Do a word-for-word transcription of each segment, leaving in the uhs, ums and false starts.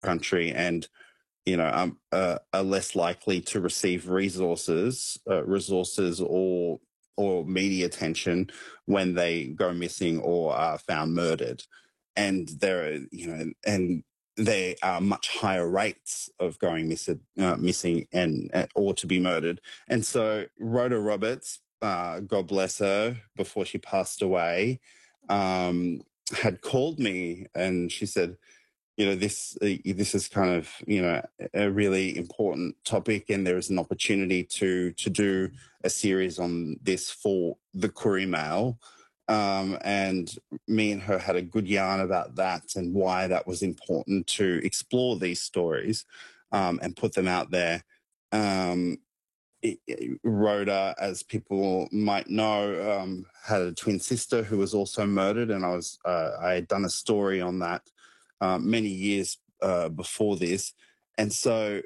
country and, you know, um, uh, are less likely to receive resources, uh, resources or or media attention when they go missing or are found murdered. And there are, you know, and there are much higher rates of going miss- uh, missing and uh, or to be murdered. And so Rhoda Roberts, uh, God bless her, before she passed away, um, had called me and she said, you know, this uh, this is kind of, you know, a really important topic, and there is an opportunity to to do a series on this for the Koori Mail. Um, and me and her had a good yarn about that and why that was important to explore these stories um, and put them out there. Um, it, it, Rhoda, as people might know, um, had a twin sister who was also murdered, and I was uh, I had done a story on that uh, many years uh, before this, and so,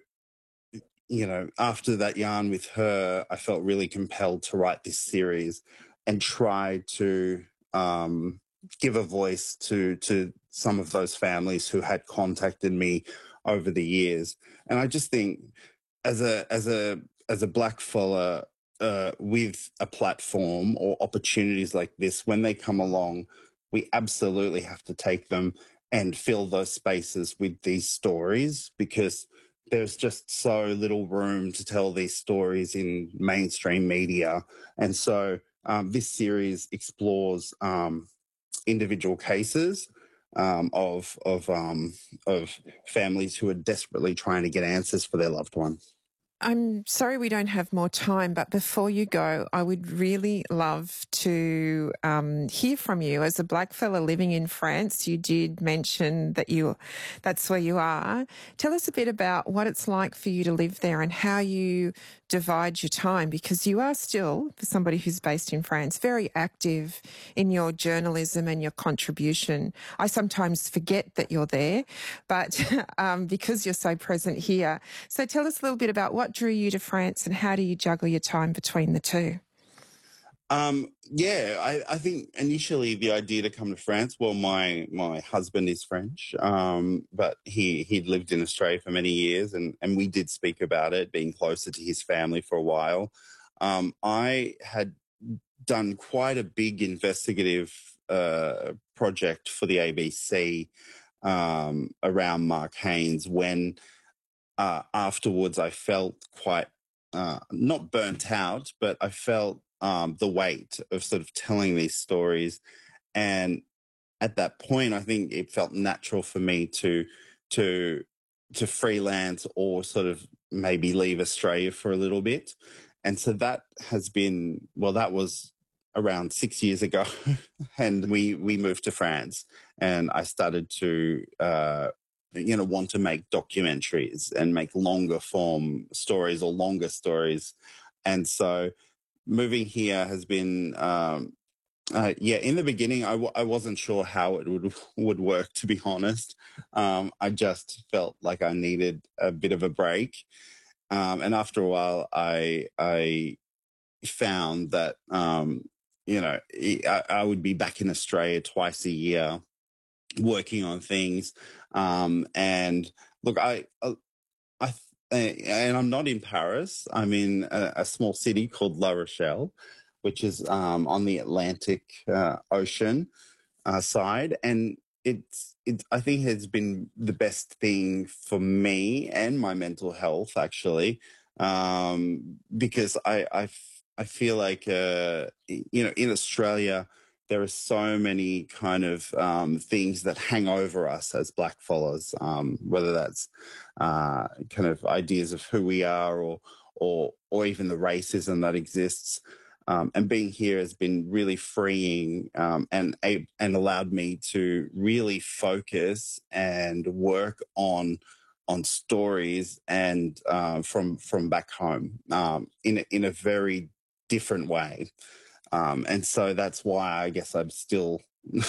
you know, after that yarn with her, I felt really compelled to write this series and try to um, give a voice to to some of those families who had contacted me over the years. And I just think, as a as a as a black fella uh, with a platform or opportunities like this, when they come along, we absolutely have to take them and fill those spaces with these stories, because there's just so little room to tell these stories in mainstream media. And so um, this series explores um, individual cases um, of of um, of families who are desperately trying to get answers for their loved ones. I'm sorry we don't have more time, but before you go, I would really love to um, hear from you. As a black fella living in France, you did mention that you, that's where you are. Tell us a bit about what it's like for you to live there and how you divide your time, because you are still, for somebody who's based in France, very active in your journalism and your contribution. I sometimes forget that you're there, but um, because you're so present here. So tell us a little bit about what drew you to France and how do you juggle your time between the two? Um, yeah, I, I think initially the idea to come to France, well, my, my husband is French, um, but he, he'd lived in Australia for many years, and, and we did speak about it, being closer to his family for a while. Um, I had done quite a big investigative uh, project for the A B C um, around Mark Haines when uh, afterwards I felt quite uh, not burnt out, but I felt um, the weight of sort of telling these stories. And at that point, I think it felt natural for me to to to freelance or sort of maybe leave Australia for a little bit. And so that has been, well, that was around six years ago, and we we moved to France, and I started to uh, you know want to make documentaries and make longer form stories or longer stories, and so moving here has been um, uh, yeah, in the beginning, I w- I wasn't sure how it would would work. To be honest, um, I just felt like I needed a bit of a break, um, and after a while, I I found that um, you know I, I would be back in Australia twice a year, working on things, um, and look, I I, I and I'm not in Paris. I'm in a, a small city called La Rochelle, which is um, on the Atlantic uh, Ocean uh, side, and it's it. I think has been the best thing for me and my mental health, actually, um, because I I, f- I feel like uh, you know in Australia there are so many kind of um, things that hang over us as black fellas, um, whether that's uh, kind of ideas of who we are, or or or even the racism that exists. Um, and being here has been really freeing, um, and a, and allowed me to really focus and work on on stories and uh, from from back home um, in a, in a very different way. Um, and so that's why I guess I'm still,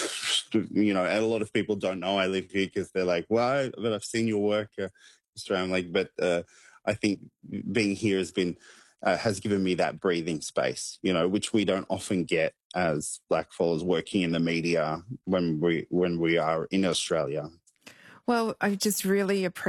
you know, and a lot of people don't know I live here because they're like, well, but I've seen your work, uh, Australia. I'm like, but uh, I think being here has been, uh, has given me that breathing space, you know, which we don't often get as black fellas working in the media when we, when we are in Australia. Well, I just really appreciate